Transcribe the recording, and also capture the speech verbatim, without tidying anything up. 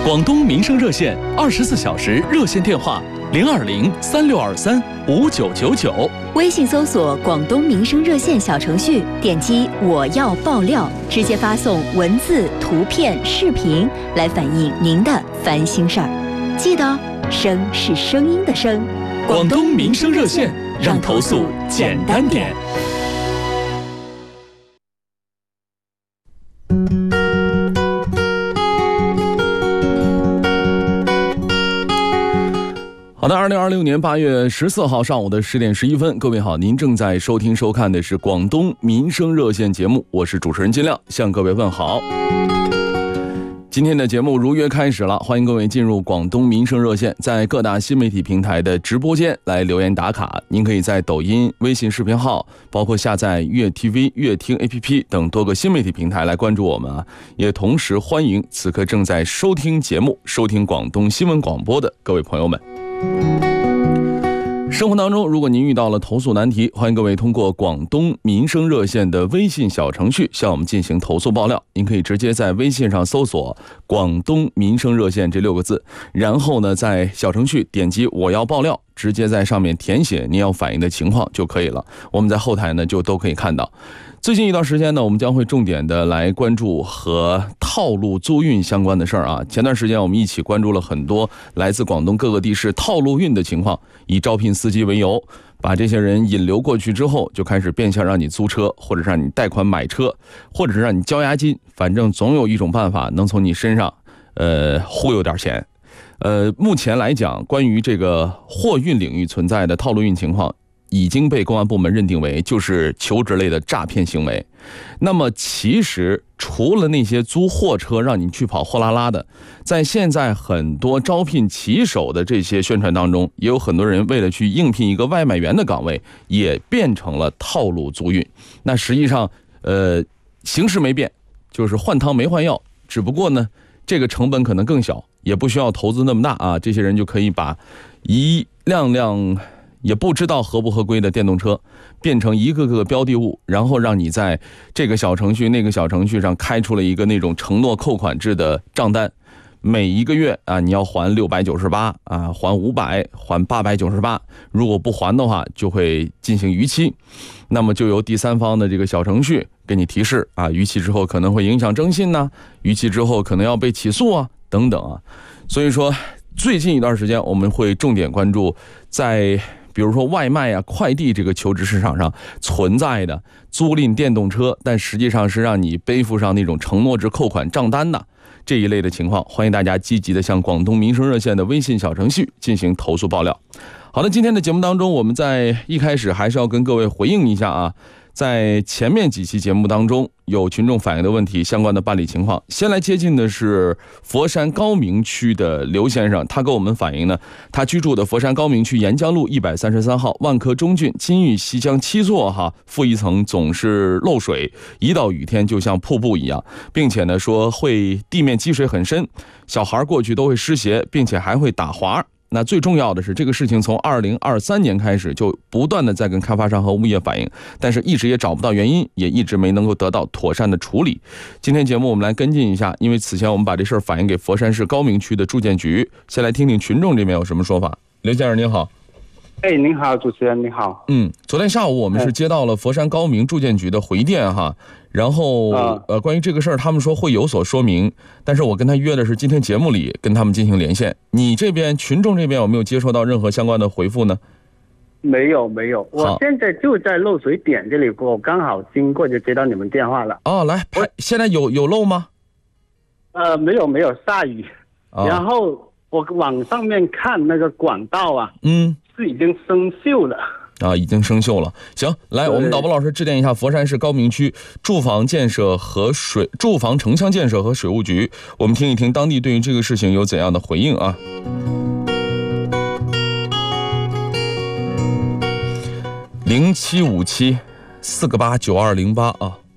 广东民生热线二十四小时热线电话零二零三六二三五九九九， 微信搜索广东民生热线小程序，点击我要爆料，直接发送文字、图片、视频来反映您的烦心事儿。记得声是声音的声， 广东民生热线，让投诉简单点。好的，二零二六年八月十四号上午的十点十一分，各位好，您正在收听收看的是广东民生热线节目，我是主持人金亮，向各位问好。今天的节目如约开始了，欢迎各位进入广东民生热线，在各大新媒体平台的直播间来留言打卡。您可以在抖音、微信视频号，包括下载悦 T V、悦听 A P P 等多个新媒体平台来关注我们啊。也同时欢迎此刻正在收听节目、收听广东新闻广播的各位朋友们。生活当中，如果您遇到了投诉难题，欢迎各位通过广东民生热线的微信小程序向我们进行投诉爆料。您可以直接在微信上搜索广东民生热线这六个字，然后呢在小程序点击我要爆料，直接在上面填写您要反映的情况就可以了，我们在后台呢就都可以看到。最近一段时间呢，我们将会重点的来关注和套路租运相关的事儿啊。前段时间我们一起关注了很多来自广东各个地市套路运的情况，以招聘司机为由，把这些人引流过去之后，就开始变相让你租车，或者让你贷款买车，或者是让你交押金，反正总有一种办法能从你身上呃忽悠点钱。呃，目前来讲，关于这个货运领域存在的套路运情况，已经被公安部门认定为就是求职类的诈骗行为。那么其实除了那些租货车让你去跑货拉拉的，在现在很多招聘骑手的这些宣传当中，也有很多人为了去应聘一个外卖员的岗位，也变成了套路租运。那实际上呃形式没变，就是换汤没换药，只不过呢这个成本可能更小，也不需要投资那么大啊，这些人就可以把一辆辆也不知道合不合规的电动车变成一个个标的物，然后让你在这个小程序那个小程序上开出了一个那种承诺扣款制的账单，每一个月啊你要还六百九十八啊，还五百，还八百九十八，如果不还的话就会进行逾期，那么就由第三方的这个小程序给你提示啊，逾期之后可能会影响征信呐、啊，逾期之后可能要被起诉啊等等啊。所以说最近一段时间我们会重点关注在比如说外卖啊、快递这个求职市场上存在的租赁电动车，但实际上是让你背负上那种承诺制扣款账单的这一类的情况，欢迎大家积极的向广东民生热线的微信小程序进行投诉爆料。好的，今天的节目当中，我们在一开始还是要跟各位回应一下啊。在前面几期节目当中，有群众反映的问题相关的办理情况。先来接近的是佛山高明区的刘先生，他给我们反映呢，他居住的佛山高明区沿江路一百三十三号万科中郡金玉西江七座哈负一层总是漏水，一到雨天就像瀑布一样，并且呢说会地面积水很深，小孩过去都会湿鞋，并且还会打滑。那最重要的是，这个事情从二零二三年开始就不断的在跟开发商和物业反映，但是一直也找不到原因，也一直没能够得到妥善的处理。今天节目我们来跟进一下，因为此前我们把这事儿反映给佛山市高明区的住建局，先来听听群众这边有什么说法。刘先生您好。 哎，您好，主持人您好。 嗯，昨天下午我们是接到了佛山高明住建局的回电哈，然后呃，关于这个事儿，他们说会有所说明，但是我跟他约的是今天节目里跟他们进行连线。你这边群众这边有没有接收到任何相关的回复呢？ 没有没有，我现在就在漏水点这里，我刚好经过就接到你们电话了。 哦，来，现在有有漏吗？ 呃，没有没有，下雨。哦、然后我往上面看那个管道啊，嗯。是已经生锈了啊，已经生锈了。行，来，我们导播老师致电一下佛山市高明区住房建设和水住房城乡建设和水务局，我们听一听当地对于这个事情有怎样的回应啊。零七五七四个八九二零八啊。